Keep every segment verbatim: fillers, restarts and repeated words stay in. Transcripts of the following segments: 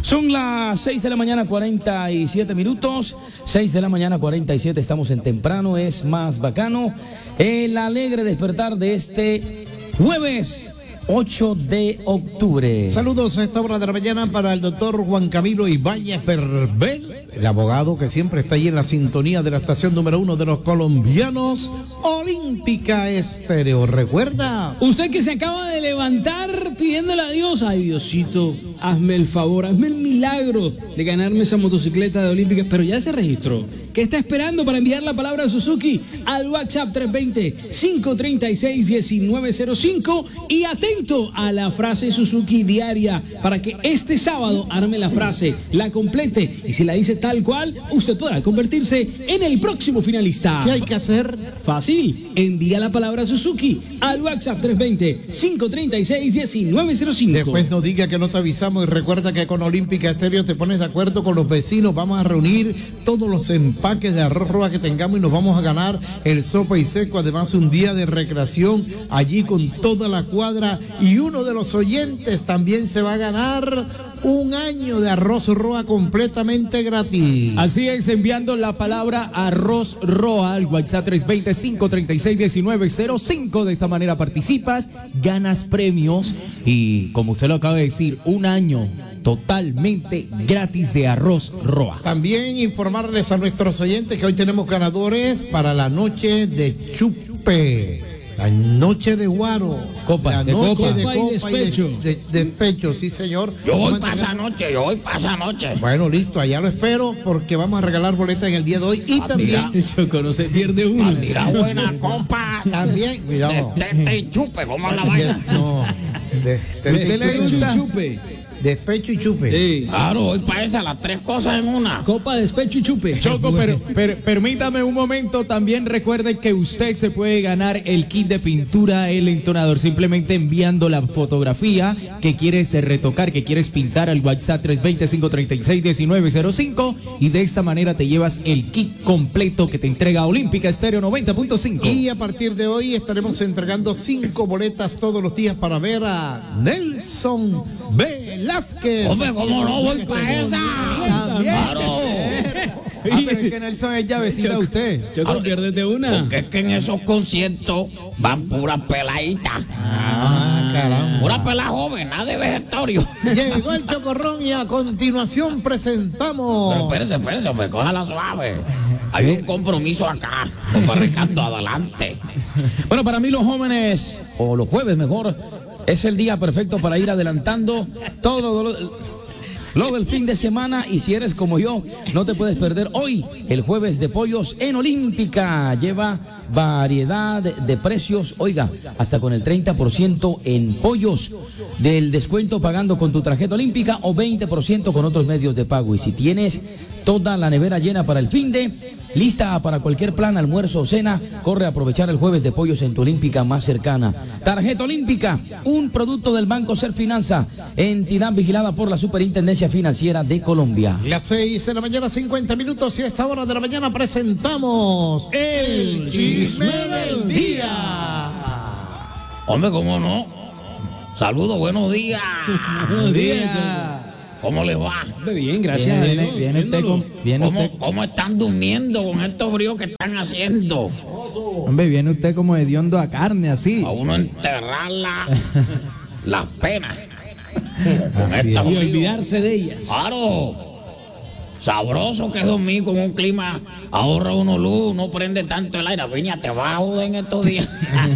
Son las seis de la mañana, cuarenta y siete minutos. seis de la mañana, cuarenta y siete. Estamos en temprano, es más bacano. El alegre despertar de este jueves ocho de octubre. Saludos a esta hora de la mañana para el doctor Juan Camilo Ibáñez Berbel, el abogado que siempre está ahí en la sintonía de la estación número uno de los colombianos, Olímpica Estéreo. ¿Recuerda? Usted que se acaba de levantar pidiéndole a Dios, ay Diosito, hazme el favor, hazme el milagro de ganarme esa motocicleta de Olímpica, pero ya se registró. ¿Qué está esperando para enviar la palabra Suzuki al WhatsApp tres dos cero, cinco tres seis, uno nueve cero cinco y atento a la frase Suzuki diaria para que este sábado arme la frase, la complete y si la dice tal cual, usted podrá convertirse en el próximo finalista? ¿Qué hay que hacer? Fácil, envía la palabra Suzuki al WhatsApp tres dos cero, cinco tres seis, uno nueve cero cinco. Después no diga que no te avisamos y recuerda que con Olímpica Estéreo te pones de acuerdo con los vecinos, vamos a reunir todos los empaques de arroz roa que tengamos y nos vamos a ganar el sopa y seco, además un día de recreación allí con toda la cuadra y uno de los oyentes también se va a ganar un año de arroz roa completamente gratis. Así es, enviando la palabra arroz roa al WhatsApp tres dos cero, cinco tres seis, uno nueve cero cinco. De esta manera participas, ganas premios y, como usted lo acaba de decir, un año totalmente gratis de arroz roa. También informarles a nuestros oyentes que hoy tenemos ganadores para la noche de chupe. La noche de guaro, copa, la de noche copa. de Copa y copa y despecho. de, de- despecho, sí señor. Yo voy Vamos a para esa entregar- noche, yo voy para esa noche. Bueno, listo, allá lo espero porque vamos a regalar boletas en el día de hoy y Ah, también, mira. Choco, no se pierde uno. A tirar buena copa. también, cuidado, De tete y chupe, ¿cómo es la de- vaina? no, de, de- ¿Usted le Despecho gusta? y chupe. despecho y chupe. Sí. Claro, voy para esa, las tres cosas en una. Copa, despecho y chupe. Choco, pero, pero permítame un momento, también recuerde que usted se puede ganar el kit de pintura El Entonador, simplemente enviando la fotografía que quieres retocar, que quieres pintar al WhatsApp tres dos cero, cinco tres seis, uno nueve cero cinco y de esta manera te llevas el kit completo que te entrega Olímpica Estéreo noventa punto cinco. Y a partir de hoy estaremos entregando cinco boletas todos los días para ver a Nelson Velázquez. Hombre, ¿cómo no voy para esa? También. Claro. Ah, pero es que Nelson es llavecita de usted. Choco, pierdes de una. Porque es que en esos conciertos van puras peladitas. Ah, caramba. Pura pelada joven, nada de vegetario. Llegó el chocorrón y a continuación presentamos. Pero espérese, espérese, me coja la suave. Hay un compromiso acá. Como Ricardo, adelante. Bueno, para mí los jóvenes, o los jueves mejor, es el día perfecto para ir adelantando todo lo, lo del fin de semana. Y si eres como yo, no te puedes perder hoy el jueves de pollos en Olímpica. Lleva variedad de precios, oiga, hasta con el treinta por ciento en pollos del descuento pagando con tu tarjeta Olímpica o veinte por ciento con otros medios de pago. Y si tienes toda la nevera llena para el fin de, lista para cualquier plan, almuerzo o cena, corre a aprovechar el jueves de pollos en tu Olímpica más cercana. Tarjeta Olímpica, un producto del Banco Ser Finanza, entidad vigilada por la Superintendencia Financiera de Colombia. Las seis de la mañana, cincuenta minutos, y a esta hora de la mañana presentamos el chisme del día. Hombre, ¿cómo no? Saludos, buenos días. Buenos días, Choco. ¿Cómo les va? Hombre, bien, gracias a Viene, Dios. viene usted con, viene ¿Cómo, usted, ¿Cómo están durmiendo con estos fríos que están haciendo? hombre, viene usted como hediondo a carne, así. A uno enterrar la- las penas. Con Así estos Y fríos. olvidarse de ellas. Claro. Sabroso que es dormir con un clima, ahorra uno luz, no prende tanto el aire. Piña, te vas a joder en estos días.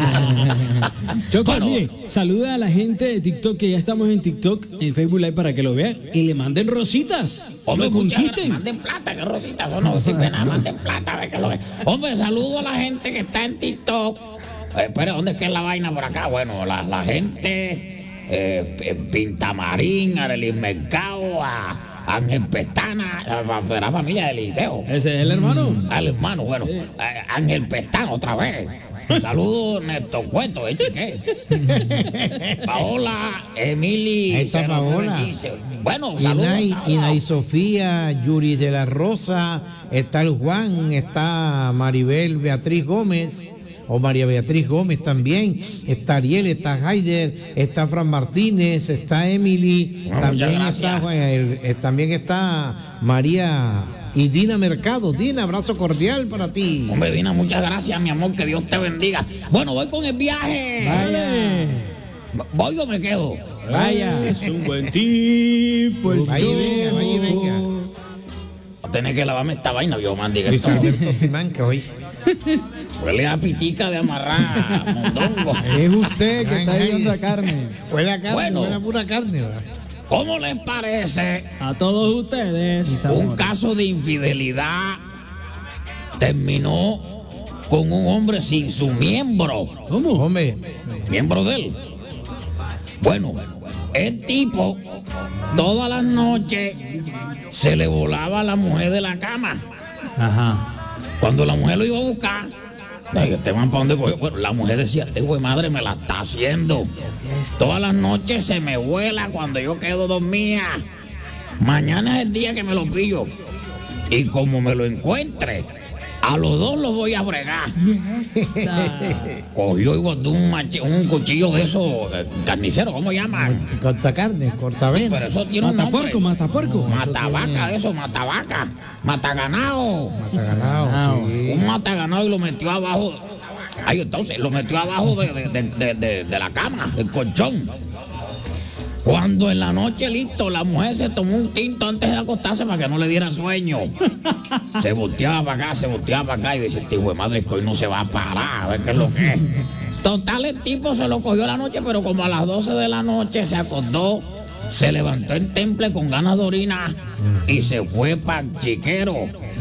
Choco, Bueno. mire, saluda a la gente de TikTok, que ya estamos en TikTok, en Facebook Live, para que lo vean y le manden rositas. Hombre, Lo muchas gracias. conquisten. Manden plata, que rosita, eso no sirve nada, manden plata, a ver qué es lo que. Hombre, saludo a la gente que está en TikTok. Eh, espera, ¿dónde es que es la vaina por acá? Bueno, la, la gente, eh, Pintamarín, Arelis Mercado, a Ángel Pestana, a la familia del Liceo. Ese es el hermano. Al hermano, bueno, eh, Ángel Pestana otra vez. Saludos, Néstor Cueto, ¿eh, chiqué? Paola, Emily. Ahí está cero nueve Paola. quince. Bueno, saludos. Inay, a todos. Inay Sofía, Yuri de la Rosa, está el Juan, está Maribel Beatriz Gómez, o María Beatriz Gómez también, está Ariel, está Haider, está Fran Martínez, está Emily, Bueno, también muchas está, gracias. el- eh, también está María y Dina Mercado. Dina, abrazo cordial para ti. Hombre, Dina, muchas gracias, mi amor, que Dios te bendiga. Bueno, voy con el viaje. ¿Voy o me quedo? Vaya. Es un buen tipo. el Vaya y venga, vaya y venga. Voy a tener que lavarme esta vaina, viejo mandiga. Luis Alberto Simanca hoy. Huele a pitica de amarrar, mondongo. Es usted que está Ay, yendo ay. a carne. Huele a carne, Bueno. huele a pura carne. ¿verdad? ¿Cómo les parece A todos ustedes. un caso de infidelidad terminó con un hombre sin su miembro? ¿Cómo? Hombre, Miembro de él. Bueno, el tipo todas las noches se le volaba a la mujer de la cama. Ajá. Cuando la mujer lo iba a buscar, ay, este man, ¿para dónde cogió? Bueno, la mujer decía, este güey madre me la está haciendo. Todas las noches se me vuela cuando yo quedo dormida. Mañana es el día que me lo pillo. Y como me lo encuentre, a los dos los voy a bregar. Cogió y guardó un, machi- un cuchillo de esos eh, carniceros, ¿cómo llaman? corta carne, corta Pero vena. eso tiene un nombre. Matapuerco, matapuerco. Matavaca de eso, matavaca. Mataganao. Mata ganado, sí. Un mataganado y lo metió abajo. Ay, entonces lo metió abajo de, de- de- de- de- de la cama, del colchón. Cuando en la noche, listo, la mujer se tomó un tinto antes de acostarse para que no le diera sueño. Se volteaba para acá, se volteaba para acá y decía, este hijo de madre, que hoy no se va a parar, a ver qué es lo que es. Total, el tipo se lo cogió la noche, pero como a las doce de la noche se acostó, se levantó en temple con ganas de orinar y se fue para el chiquero.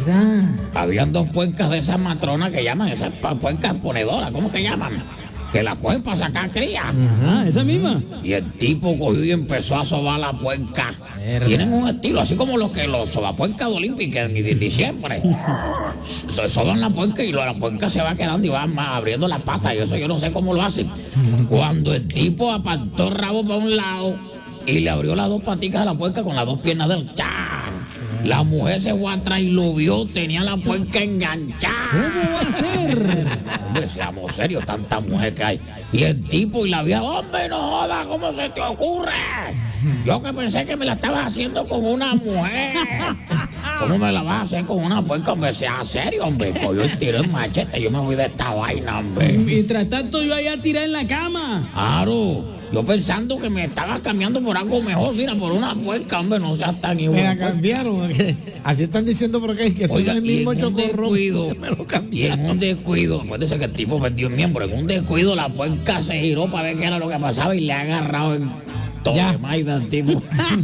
Habían dos puercas de esas matronas que llaman, esas pa- puercas ponedoras, ¿cómo que llaman? Que la cogen para sacar cría. Ah, esa misma. Y el tipo cogió y empezó a sobar la puerca. Tienen un estilo, así como los que los sobapuercas de Olímpica en de diciembre. Se soban la puerca y lo- la puerca se va quedando y va más abriendo las patas. Y eso yo no sé cómo lo hacen. Cuando el tipo apartó el rabo para un lado y le abrió las dos paticas a la puerca con las dos piernas del ¡cha! La mujer se fue atrás y lo vio, tenía la puerca enganchada. ¿Cómo va a ser? Hombre, seamos serios, tanta mujer que hay. Y el tipo y la vieja, hombre, no joda, ¿cómo se te ocurre? Yo que pensé que me la estabas haciendo con una mujer. ¿Cómo me la vas a hacer con una puerca, hombre? Sea serio, hombre. Cogió y tiró el machete, yo me voy de esta vaina, hombre. Mientras tanto, yo allá tiré en la cama. Claro, yo pensando que me estabas cambiando por algo mejor, mira, por una puerca, hombre, no seas tan Me igual. la cambiaron. Así están diciendo por acá que esto Oiga, no es el y mismo en un chocorrón. descuido, Me lo y cambiaron. en un descuido, acuérdese que el tipo perdió un miembro, en un descuido la puerca se giró para ver qué era lo que pasaba y le ha agarrado el Ya. maida al tipo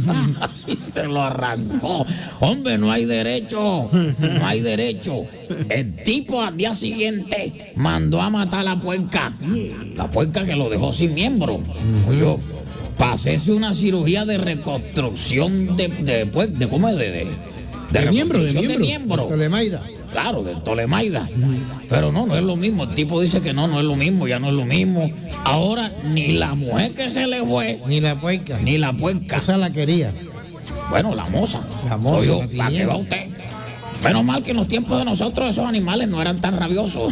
y se lo arrancó. Hombre, no hay derecho, no hay derecho. El tipo al día siguiente mandó a matar a la puerca, la puerca que lo dejó sin miembro. Oye, pasese una cirugía de reconstrucción de, de, pues, de ¿cómo es? De, de, de De miembro, de reconstrucción de miembro. miembro. Tolemaida. Claro, del Tolemaida. Pero no, no es lo mismo. El tipo dice que no, no es lo mismo, ya no es lo mismo. Ahora, ni la mujer que se le fue, Ni la puerca. ni la puerca. O sea, la quería. Bueno, la moza. La moza, Oye, la ¿para tiñera. qué va usted? Menos mal que en los tiempos de nosotros esos animales no eran tan rabiosos.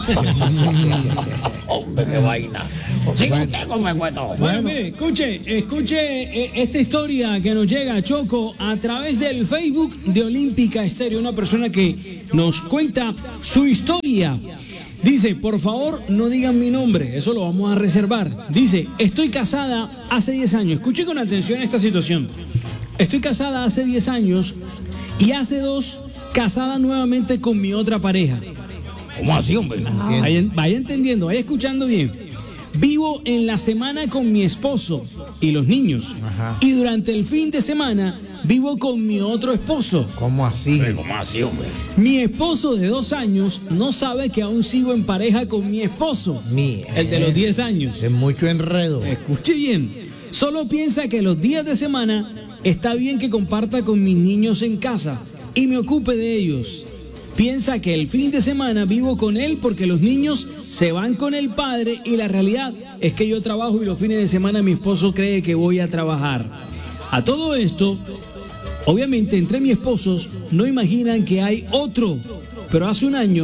Hombre, qué vaina. Siga usted con el cuento. Bueno, mire, escuche, escuche eh, esta historia que nos llega, Choco, a través del Facebook de Olímpica Estéreo, una persona que nos cuenta su historia. Dice, por favor, no digan mi nombre, eso lo vamos a reservar. Dice, estoy casada hace diez años. Escuche con atención esta situación. Estoy casada hace diez años y hace dos casada nuevamente con mi otra pareja. ¿Cómo así, hombre? Vaya, vaya entendiendo, vaya escuchando bien. Vivo en la semana con mi esposo y los niños. Ajá. Y durante el fin de semana vivo con mi otro esposo. ¿Cómo así? ¿Cómo así, hombre? Mi esposo de dos años no sabe que aún sigo en pareja con mi esposo. Mi- El de los diez años. Es mucho enredo. Escuche bien. Solo piensa que los días de semana está bien que comparta con mis niños en casa y me ocupe de ellos. Piensa que el fin de semana vivo con él porque los niños se van con el padre y la realidad es que yo trabajo y los fines de semana mi esposo cree que voy a trabajar. A todo esto, obviamente entre mis esposos no imaginan que hay otro, pero hace un año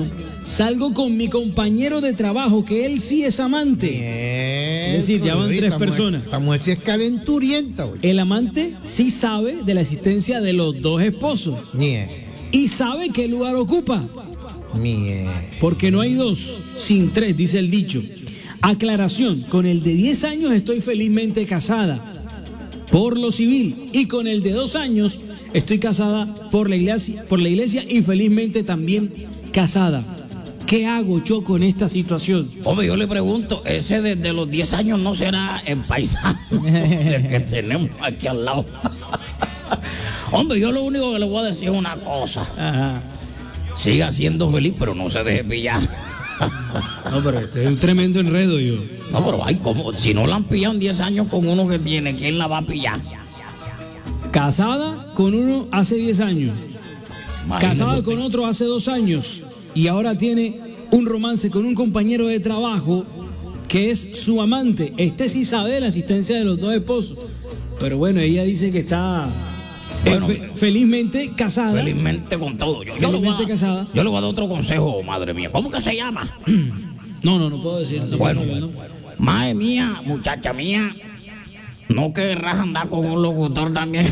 salgo con mi compañero de trabajo, que él sí es amante. Bien, Es decir, ya van tres esta mujer- personas. Esta mujer sí es calenturienta, güey. El amante sí sabe de la existencia de los dos esposos Nie, y sabe qué lugar ocupa, nie. porque no hay dos sin tres, dice el dicho. Aclaración, con el de diez años estoy felizmente casada por lo civil y con el de dos años estoy casada por la iglesia, por la iglesia y felizmente también casada. ¿Qué hago yo con esta situación? Hombre, yo le pregunto, ese desde los diez años no será el paisano del que tenemos aquí al lado. Hombre, yo lo único que le voy a decir es una cosa. Ajá. Siga siendo feliz, pero no se deje pillar. No, pero este es un tremendo enredo, yo. No, pero ay, como si no la han pillado en diez años con uno que tiene, ¿quién la va a pillar? Casada con uno hace diez años, Imagínese casada usted. con otro hace dos años y ahora tiene un romance con un compañero de trabajo que es su amante. Este sí sabe de la existencia de los dos esposos, pero bueno, ella dice que está eh, Bueno, fe- felizmente casada. Felizmente con todo. Yo, yo le voy Felizmente a, casada. yo le voy a dar otro consejo, madre mía. ¿Cómo que se llama? No, no, no puedo decir. no Bueno, puedo, no. madre mía, muchacha mía, no querrás andar con un locutor también.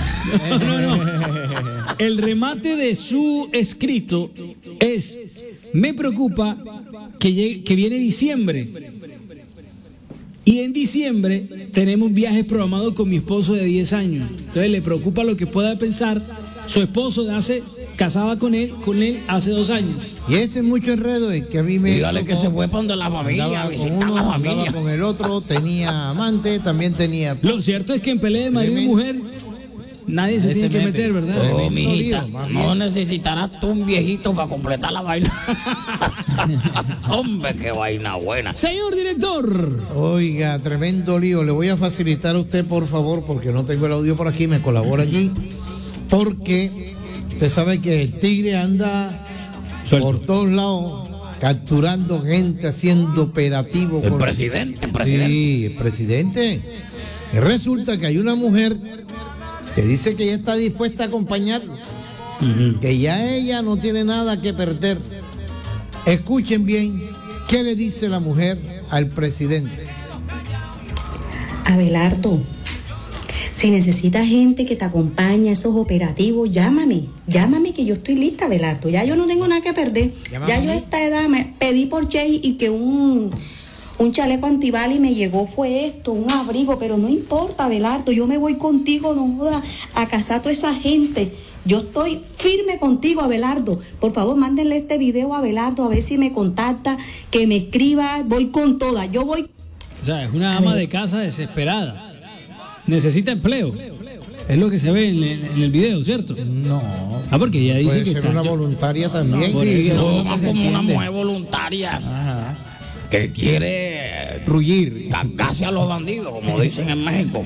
El remate de su escrito es: me preocupa que, llegue- que viene diciembre y en diciembre tenemos viajes programados con mi esposo de diez años. Entonces le preocupa lo que pueda pensar su esposo de hace, casada con él, con él hace dos años. Y ese es mucho enredo, es que a mí me. Dígale que tocó- se fue para donde la familia, a Andaba con visitar a uno, la andaba familia. con el otro, tenía amante, también tenía. Lo cierto es que en pelea de marido y Tremendo. mujer nadie se Ese tiene que meme. meter, ¿verdad? Oh, Tremendo mijita, lío, más no bien. necesitarás tú un viejito para completar la vaina. Hombre, qué vaina buena. Señor director. Oiga, tremendo lío. Le voy a facilitar a usted, por favor, porque no tengo el audio por aquí, me colabora allí. Porque usted sabe que el tigre anda Suelto. por todos lados capturando gente, haciendo operativo. El con- presidente, el presidente. Sí, el presidente. Y resulta que hay una mujer que dice que ya está dispuesta a acompañarlo, que ya ella no tiene nada que perder. Escuchen bien, ¿qué le dice la mujer al presidente? Abelardo, si necesitas gente que te acompañe a esos operativos, llámame. Llámame que yo estoy lista, Abelardo. Ya yo no tengo nada que perder. Llámame Ya a yo a mí. esta edad me pedí por Jay y que un, un chaleco antibala y me llegó fue esto, un abrigo, pero no importa, Abelardo. Yo me voy contigo, no jodas, a casar a toda esa gente. Yo estoy firme contigo, Abelardo. Por favor, mándenle este video a Abelardo a ver si me contacta, que me escriba. Voy con todas. Yo voy. O sea, es una ama de casa desesperada. Necesita empleo. Es lo que se ve en, en- en el video, ¿cierto? No. Ah, porque ella dice Puede que ser está- una voluntaria también. por Sí, eso. eso. No, es lo que más se como una entiende. mujer voluntaria Ajá. que quiere Rullir. cargarse a los bandidos, como dicen en México.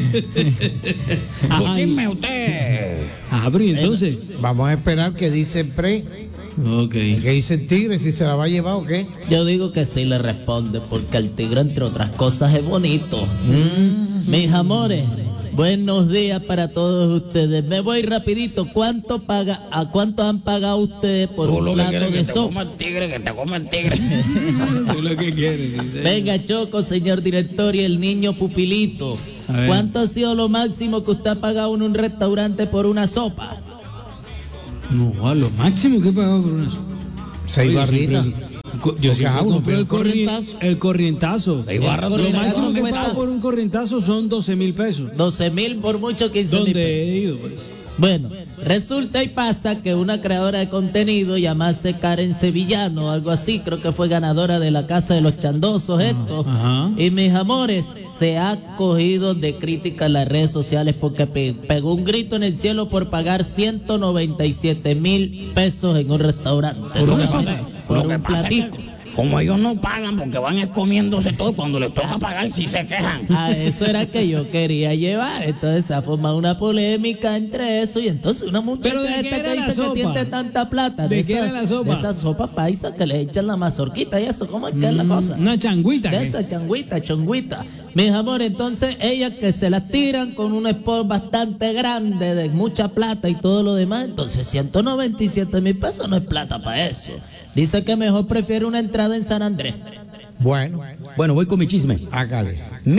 Su Ajá, chisme, usted. Ah, pero y entonces. Vamos a esperar que dice el pre, Ok. que dice el tigre, si se la va a llevar o qué. Yo digo que sí le responde, porque el tigre, entre otras cosas, es bonito. Mis amores, buenos días para todos ustedes. Me voy rapidito. ¿Cuánto paga, a cuánto han pagado ustedes por Tú un lo que plato quieres es de que te coma sopa? el tigre, que te coma el tigre. Es lo que quiere, dice. Venga, Choco, señor director, y el niño pupilito. A ver. ¿Cuánto ha sido lo máximo que usted ha pagado en un restaurante por una sopa? No, a lo máximo que he pagado por una. Seis Oye, barritas. siempre- co- Yo Porque, siempre ah, uno compro pide el, el corri- corrientazo. el corrientazo. Seis barras, Lo tú máximo sabes que he cuesta. pagado por un corrientazo son doce mil pesos. doce mil por mucho, quince mil ¿Dónde pesos. he ido? Pues? Bueno, resulta y pasa que una creadora de contenido llamada Karen Sevillano, algo así, creo que fue ganadora de la Casa de los Chandosos, esto. ajá. Y mis amores, se ha cogido de crítica en las redes sociales porque pe- pegó un grito en el cielo por pagar ciento noventa y siete mil pesos en un restaurante. Lo que Solamente pasa- por lo que un pasa es platico. que como ellos no pagan porque van escomiéndose todo, cuando les toca pagar sí se quejan. A eso era que yo quería llevar. Entonces se ha formado una polémica entre eso y entonces una muchacha ¿Pero de qué esta era que la dice que sopa? tiene tanta plata. ¿De qué esa, era la sopa? De esa sopa paisa que le echan la mazorquita y eso. ¿Cómo es que es la cosa? Una changuita. De ¿qué? esa changuita, chonguita. Mis amores, entonces ellas que se las tiran con un sport bastante grande, de mucha plata y todo lo demás, entonces ciento noventa y siete mil pesos no es plata para eso. Dice que mejor prefiere una entrada en San Andrés. Bueno, Bueno, voy con mi chisme. hágale.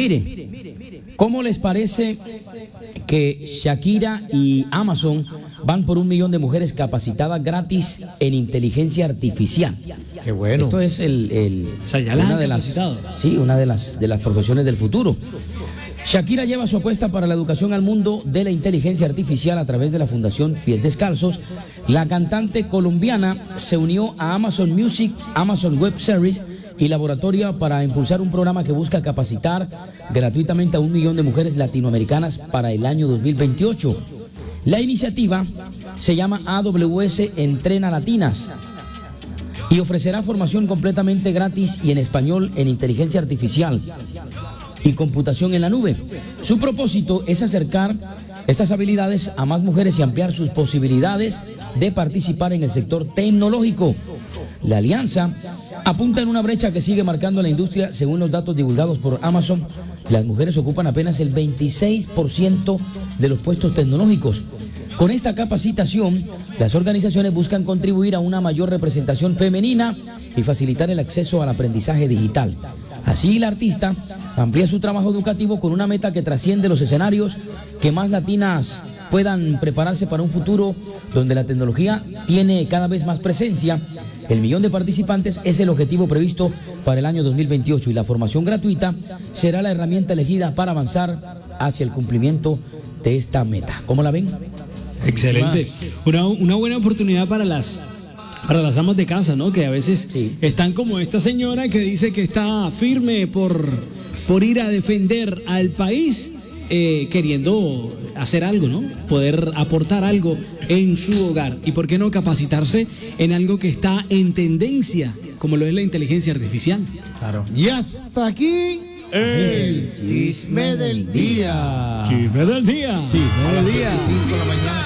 Mire, ¿cómo les parece que Shakira y Amazon van por un millón de mujeres capacitadas gratis en inteligencia artificial? Qué bueno. Esto es el, el- O sea, ya las una han de las, capacitado. sí, una de las de las profesiones del futuro. Shakira lleva su apuesta para la educación al mundo de la inteligencia artificial a través de la Fundación Pies Descalzos. La cantante colombiana se unió a Amazon Music, Amazon Web Service y Laboratorio para impulsar un programa que busca capacitar gratuitamente a un millón de mujeres latinoamericanas para el año dos mil veintiocho. La iniciativa se llama A W S Entrena Latinas y ofrecerá formación completamente gratis y en español en inteligencia artificial y computación en la nube. Su propósito es acercar estas habilidades a más mujeres y ampliar sus posibilidades de participar en el sector tecnológico. La alianza apunta en una brecha que sigue marcando la industria. Según los datos divulgados por Amazon, las mujeres ocupan apenas el veintiséis por ciento de los puestos tecnológicos. Con esta capacitación, las organizaciones buscan contribuir a una mayor representación femenina y facilitar el acceso al aprendizaje digital. Así, la artista amplía su trabajo educativo con una meta que trasciende los escenarios, que más latinas puedan prepararse para un futuro donde la tecnología tiene cada vez más presencia. El millón de participantes es el objetivo previsto para el año dos mil veintiocho y la formación gratuita será la herramienta elegida para avanzar hacia el cumplimiento de esta meta. ¿Cómo la ven? Excelente. Una, una buena oportunidad para las para las amas de casa, ¿no? Que a veces Sí. están como esta señora que dice que está firme por, por ir a defender al país, eh, queriendo hacer algo, ¿no? Poder aportar algo en su hogar. ¿Y por qué no capacitarse en algo que está en tendencia, como lo es la inteligencia artificial? Claro. Y hasta aquí el chisme del día. Chisme del día. A las siete y cinco de la mañana.